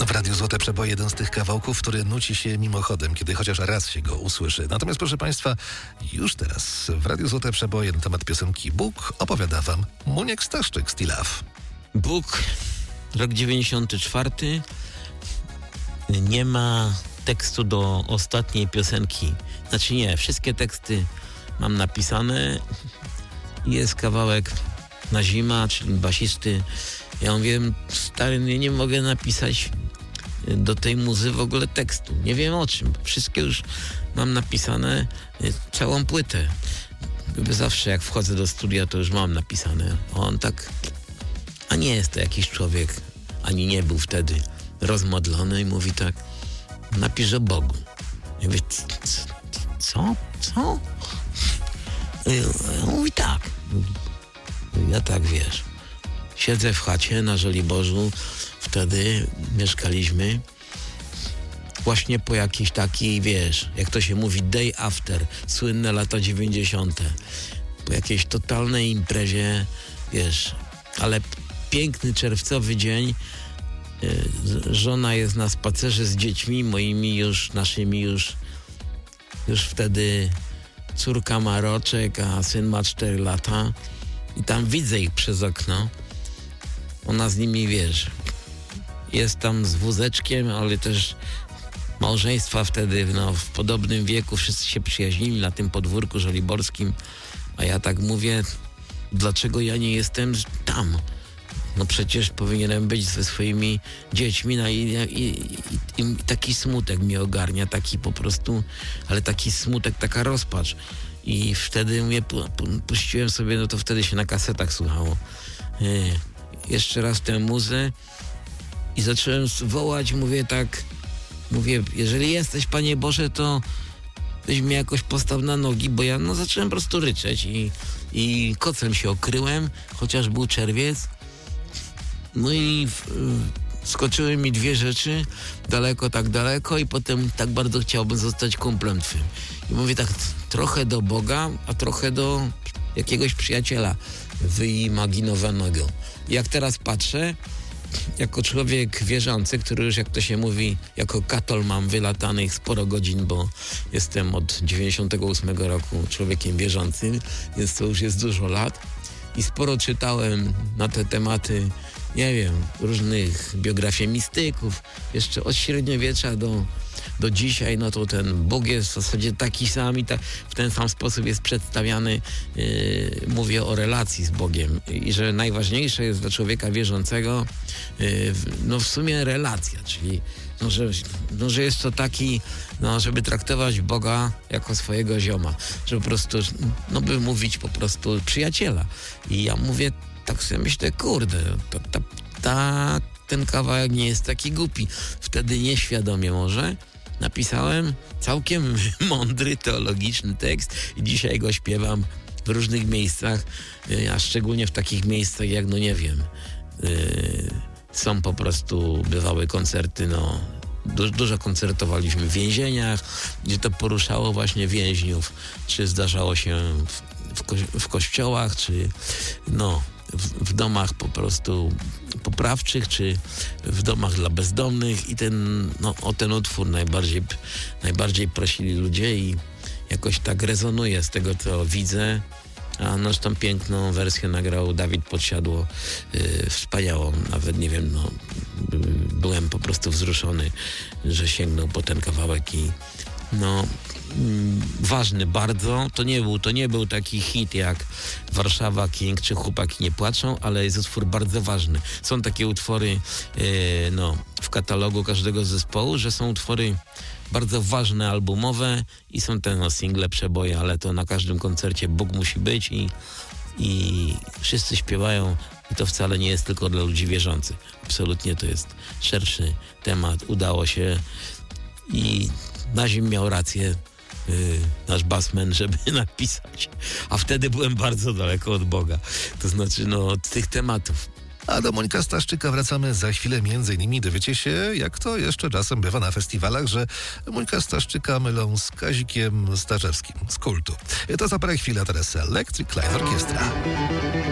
W Radiu Złote Przeboje jeden z tych kawałków, który nuci się mimochodem, kiedy chociaż raz się go usłyszy. Natomiast proszę Państwa, już teraz w Radiu Złote Przeboje na temat piosenki Bóg opowiada Wam Muniek Staszczyk, Still Love. Bóg, rok 94. Nie ma tekstu do ostatniej piosenki. Znaczy nie, wszystkie teksty mam napisane. Jest kawałek Nazima, czyli basisty. Ja mówię, stary, nie mogę napisać do tej muzy w ogóle tekstu. Nie wiem o czym. Wszystkie już mam napisane, całą płytę. Zawsze jak wchodzę do studia, to już mam napisane. A on tak, a nie jest to jakiś człowiek, ani nie był wtedy rozmodlony i mówi tak, napisz o Bogu. Ja mówię, co? Mówi tak. Ja tak, wiesz, siedzę w chacie na Żoliborzu, wtedy mieszkaliśmy właśnie po jakiejś takiej, wiesz, jak to się mówi, day after, słynne lata 90. Po jakiejś totalnej imprezie, wiesz, ale piękny czerwcowy dzień, żona jest na spacerze z dziećmi moimi już, naszymi już wtedy córka ma roczek, a syn ma 4 lata i tam widzę ich przez okno. Ona z nimi, wiesz, jest tam z wózeczkiem, ale też małżeństwa wtedy, w podobnym wieku, wszyscy się przyjaźnili na tym podwórku żoliborskim, a ja tak mówię, dlaczego ja nie jestem tam? No przecież powinienem być ze swoimi dziećmi, i taki smutek mnie ogarnia, taki po prostu, ale taki smutek, taka rozpacz. I wtedy mnie puściłem sobie, no to wtedy się na kasetach słuchało. Jeszcze raz tę muzę i zacząłem wołać, mówię, jeżeli jesteś, Panie Boże, to weź mnie jakoś postaw na nogi, bo ja zacząłem po prostu ryczeć i kocem się okryłem, chociaż był czerwiec. No i skoczyły mi 2 rzeczy, tak daleko i potem tak bardzo chciałbym zostać kumplem twym. I mówię tak, trochę do Boga, a trochę do jakiegoś przyjaciela wyimaginowanego. Jak teraz patrzę, jako człowiek wierzący, który już, jak to się mówi, jako katol mam wylatanych sporo godzin, bo jestem od 98 roku człowiekiem wierzącym, więc to już jest dużo lat i sporo czytałem na te tematy, nie wiem, różnych biografii mistyków, jeszcze od średniowiecza do dzisiaj, no to ten Bóg jest w zasadzie taki sam i w ten sam sposób jest przedstawiany. Mówię o relacji z Bogiem i że najważniejsze jest dla człowieka wierzącego w sumie relacja, czyli że jest to taki, żeby traktować Boga jako swojego zioma, że po prostu, by mówić po prostu przyjaciela. I ja mówię, tak sobie myślę, kurde, ten kawałek nie jest taki głupi. Wtedy nieświadomie może napisałem całkiem mądry, teologiczny tekst i dzisiaj go śpiewam w różnych miejscach, a szczególnie w takich miejscach jak, są po prostu, bywały koncerty, dużo koncertowaliśmy w więzieniach, gdzie to poruszało właśnie więźniów, czy zdarzało się w kościołach, czy w domach po prostu poprawczych, czy w domach dla bezdomnych i o ten utwór najbardziej prosili ludzie i jakoś tak rezonuje z tego, co widzę. A zresztą piękną wersję nagrał Dawid Podsiadło, wspaniałą, nawet nie wiem, byłem po prostu wzruszony, że sięgnął po ten kawałek i ważny bardzo. To nie był taki hit jak Warszawa King czy Chłopaki nie płaczą, ale jest utwór bardzo ważny. Są takie utwory w katalogu każdego zespołu, że są utwory bardzo ważne, albumowe i są te single, przeboje, ale to na każdym koncercie Bóg musi być i wszyscy śpiewają i to wcale nie jest tylko dla ludzi wierzących. Absolutnie to jest szerszy temat. Udało się i Nazim miał rację, nasz bassman, żeby napisać, a wtedy byłem bardzo daleko od Boga. To znaczy, od tych tematów. A do Monika Staszczyka wracamy za chwilę. Między innymi dowiecie się, jak to jeszcze czasem bywa na festiwalach, że Monika Staszczyka mylą z Kazikiem Starzewskim z Kultu. To za parę chwil, a teraz Electric Light Orchestra.